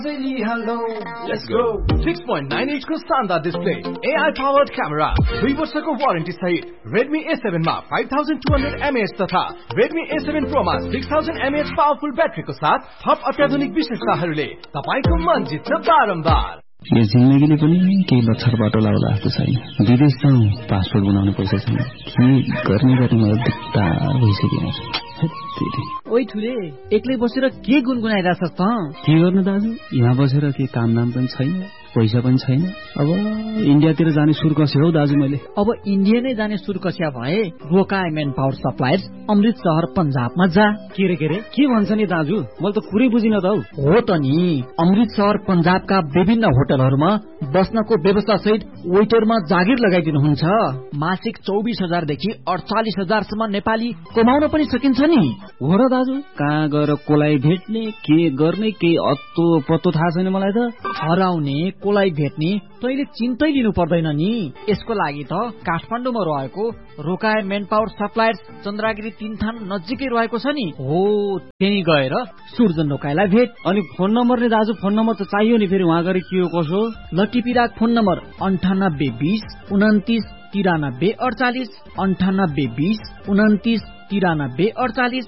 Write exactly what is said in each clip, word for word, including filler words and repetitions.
Let's go. six point nine inch को शानदार display, A I powered camera, दुई वर्षको वारेन्टी सहित Redmi A seven मा five thousand two hundred milliamp hour तथा Redmi A seven Pro मा six thousand milliamp hour powerful ब्याट्रीको साथ थप अत्याधुनिक विशेषताहरूले तपाईको मन जित्छ बारम्बार। यो जिन्दगीले पनि केही लक्षर बाटो लाउला जस्तो छैन। विदेश जाउँ पासपोर्ट बनाउनु पैसा छैन। के गर्ने गर्ने मलाई दिक्ता भइसक्यो। ओइ ठुले, एक्लै बसेर के गुनगुनाइराछस् त? के गर्नु दाजु, यहाँ बसेर के काम नाम पनि छैन, पैसा पनि छैन। अब इन्डियातिर जाने सुर कस्यो हौ दाजु मैले। अब इन्डिया नै जाने सुर कस्या भए रोकाई मेन पावर सप्लायर्स अमृत शहर पंजाबमा जा। के रे के रे के भन्छ नि दाजु, मैले त कुरै बुझिन त हौ। हो त नि, अमृत शहर पंजाबका विभिन्न होटलहरूमा बस्नको व्यवस्था सहित वेटरमा जागिर लगाइदिनुहुन्छ। मासिक चौबिस हजार देखि अडचालिस हजार सम्म नेपाली कमाउन पनि सकिन्छ नि। हो र दाजु, कहाँ गएर कोलाई भेट्ने, के गर्ने, केही अत्तो पत्तो थाहा छैन मलाई त। हराउने कोलाई भेट्ने तैले चिन्तै लिनु पर्दैन नि। यसको लागि त काठमाडौँमा रहेको रोकाई मेन पावर सप्लायर्स चन्द्रागिरी तीन थान नजिकै रहेको छ नि। हो, त्यही गएर सुर्जन रोकाईलाई भेट। अनि फोन नम्बर नि दाजु, फोन नम्बर त चाहियो नि, फेरि वहाँ गएर के हो कसो। लटिपिराक फोन नम्बर अन्ठानब्बे बिस उन्तिस तिरानब्बे अडचालिस अन्ठानब्बे बिस उन्तिस तिरानब्बे अडचालिस।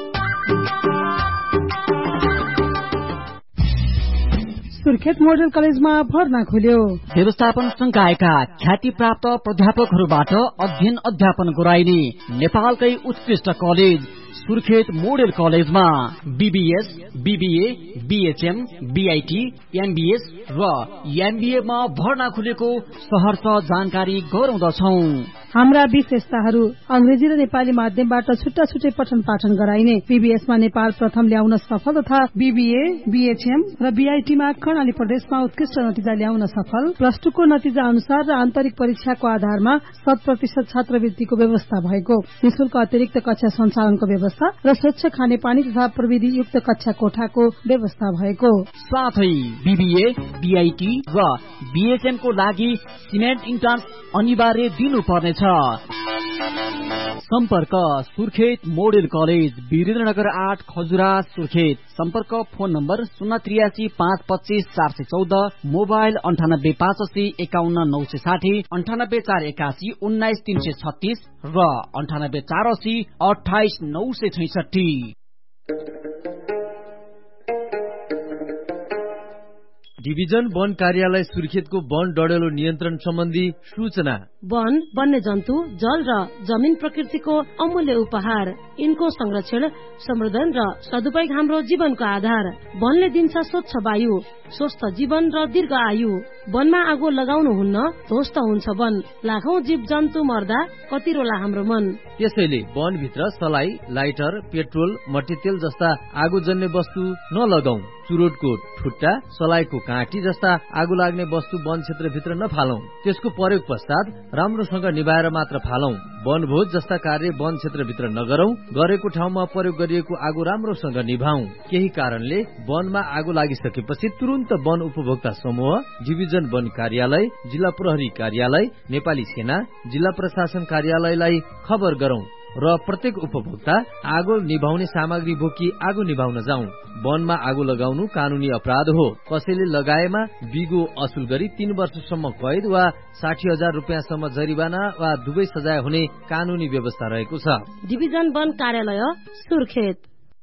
सुर्खेत मोडल कलेजमा भर्ना खुल्यो। व्यवस्थापन संकायका ख्याति प्राप्त प्राध्यापकहरूबाट अध्ययन अध्यापन गराइने नेपालकै उत्कृष्ट कलेज सुर्खेत मोडल कलेजमा BBS, BBA, BHM, BIT, MBS र एमबीए मा भर्ना खुलेको सहर्ष जानकारी गराउँदछौ। हाम्रा विशेषताहरू अंग्रेजी र नेपाली माध्यमबाट छुट्टा छुट्टै पठन पाठन गराइने, बीबीएस मा नेपाल प्रथम ल्याउन सफल तथा बीबीए, बीएचएम र बीआईटी मा कर्णाली प्रदेशमा उत्कृष्ट नतिजा ल्याउन सफल, प्लस टू को नतिजा अनुसार र आन्तरिक परीक्षाको आधारमा शत प्रतिशत छात्रवृत्तिको व्यवस्था भएको, निशुल्क अतिरिक्त कक्षा सञ्चालनको व्यवस्था र स्वच्छ खानेपानी तथा प्रविधि युक्त कक्षा कोठाको व्यवस्था भएको साथै बीबीए, बीआईटी र बीएचएम को लागि सिमेन्ट इन्ट्रान्स अनिवार्य दिनुपर्नेछ। सम्पर्क सुर्खेत मोडेल कलेज, वीरेन्द्रनगर आठ, खजुरा, सुर्खेत। सम्पर्क फोन नम्बर शून्य त्रियासी पाँच पच्चीस चार सय चौध, मोबाइल अन्ठानब्बे पाँच अस्सी एकाउन्न नौ सय साठी, अन्ठानब्बे चार एकासी उन्नाइस तीन सय छत्तीस र अन्ठानब्बे चार अस्सी अठाइस नौ सय छैसठी। डिभिजन वन कार्यालय सुर्खेतको वन डढेलो नियन्त्रण सम्बन्धी सूचना। वन, वन्य जन्तु, जल र जमिन प्रकृतिको अमूल्य उपहार। यिनको संरक्षण, संवर्धन र सदुपयोग हाम्रो जीवनको आधार। वनले दिन्छ स्वच्छ वायु, स्वस्थ जीवन र दीर्घ आयु। वनमा आगो लगाउनु हुन्न, ध्वस्त हुन्छ वन। लाखौं जीव जन्तु मर्दा कति रोला हाम्रो मन। त्यसैले वनभित्र सलाई, लाइटर, पेट्रोल, मट्टीतेल जस्ता आगोजन्य वस्तु नलगाऊ। चुरोटको ठुट्टा, सलाइको काँटी जस्ता आगो लाग्ने वस्तु वन क्षेत्रभित्र नफालौं। त्यसको प्रयोग पश्चात राम्रोसँग निभाएर मात्र फालौं। वनभोज जस्ता कार्य वन क्षेत्रभित्र नगरौं। गरेको ठाउँमा प्रयोग गरिएको आगो राम्रोसँग निभाऊ। केही कारणले वनमा आगो लागिसकेपछि तुरन्त वन उपभोक्ता समूह, डिभिजन वन कार्यालय, जिल्ला प्रहरी कार्यालय, नेपाली सेना, जिल्ला प्रशासन कार्यालयलाई खबर गरौं र प्रत्येक उपभोक्ता आगो निभाउने सामग्री बोकी आगो निभाउन जाउँ। वनमा आगो लगाउनु कानूनी अपराध हो। कसैले लगाएमा बिगो असुल गरी तीन वर्षसम्म कैद वा साठी हजार रुपियाँसम्म जरिवाना वा दुवै सजाय हुने कानूनी व्यवस्था रहेको छ। डिभिजन वन कार्यालय सुर्खेत।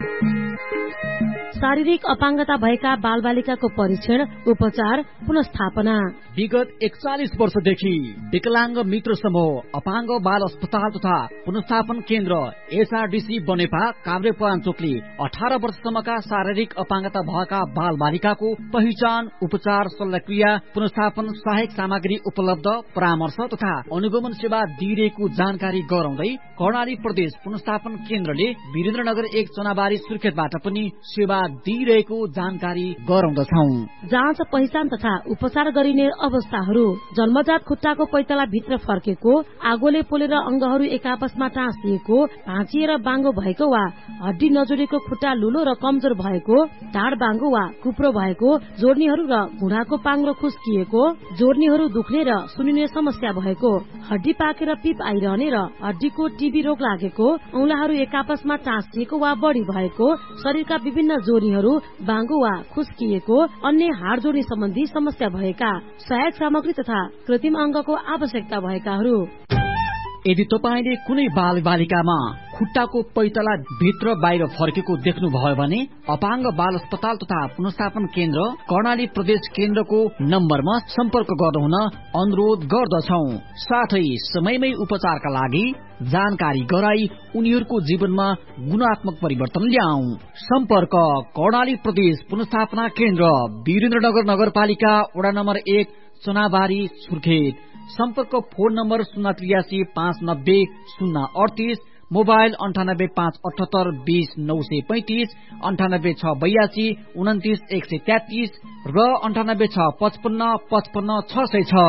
शारीरिक अपाङ्गता भएका बालबालिकाको परीक्षण, उपचार, पुनस्थापना। विगत एकचालिस वर्षदेखि विकलांग मित्र समूह, अपाङ्ग बाल अस्पताल तथा पुनस्थापन केन्द्र एसआरडीसी बनेपा काभ्रेपलाञ्चोकले अठार वर्षसम्मका शारीरिक अपाङ्गता भएका बाल बालिकाको पहिचान, उपचार, शल्यक्रिया, पुनस्थापन सहायक सामग्री उपलब्ध, परामर्श तथा अनुगमन सेवा दिइरहेको जानकारी गराउँदै कर्णाली प्रदेश पुनस्थापन केन्द्रले वीरेन्द्रनगर एक चनाबारी सुर्खेतबाट पनि सेवा दिइरहेको जानकारी गराउँदछौ। जाँच, पहिचान तथा उपचार गरिने अवस्थाहरू: जन्मजात खुट्टाको पैताला भित्र फर्केको, आगोले पोलेर अंगहरू एक आपसमा टाँसिएको, भाँचिएर बाङ्गो भएको वा हड्डी नजोडेको खुट्टा लुलो र कमजोर भएको, ढाड बाङ्गो वा कुप्रो भएको, जोर्नीहरू र घुँडाको पाङ्रो खुस्किएको, जोर्नीहरू दुख्ने र सुनिने समस्या भएको, हड्डी पाकेर पिप आइरहने र हड्डीको टिबी रोग लागेको, औंलाहरू एक आपसमा टाँसिएको वा बढी भएको, शरीरका विभिन्न जोर्नीहरू बाङ्गो वा खुस्किएको अन्य हाड जोर्नी सम्बन्धी समस्या भएका सहायक सामग्री तथा कृत्रिम अङ्गको आवश्यकता भएकाहरू। यदि तपाईँले कुनै बाल बालिकामा खुट्टाको पैतला भित्र बाहिर फर्केको देख्नुभयो भने अपाङ्ग बाल अस्पताल तथा पुनर्स्थापन केन्द्र कर्णाली प्रदेश केन्द्रको नम्बरमा सम्पर्क गर्नुहुन अनुरोध गर्दछौ। साथै समयमै उपचारका लागि जानकारी गराई उनीहरूको जीवनमा गुणात्मक परिवर्तन ल्याऊ। सम्पर्क कर्णाली प्रदेश पुनर्स्थापना केन्द्र, वीरेन्द्रनगर नगरपालिका, वडा नम्बर एक, चनाबारी, सुर्खेत। सम्पर्क फोन नम्बर शून्य त्रियासी पाँच नब्बे शून्य अडतिस, मोबाइल अन्ठानब्बे पाँच अठहत्तर बीस नौ सय पैंतिस, अन्ठानब्बे छ बयासी उन्तिस एक सय तेत्तिस र अन्ठानब्बे छ पचपन्न पचपन्न छ सय छ।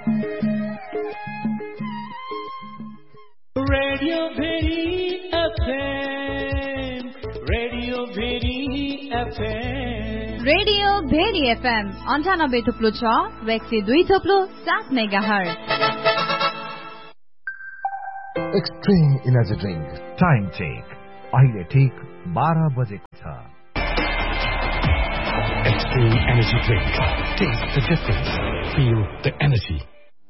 Radio very FM, radio very FM, radio very FM अन्ठानब्बे थुप्लो छ र एक सय दुई थुप्लो सात megahertz. Extreme energy drink time check अहिले ठिक बाह्र बजेको छ। Extreme energy drink, test the difference, feel the energy.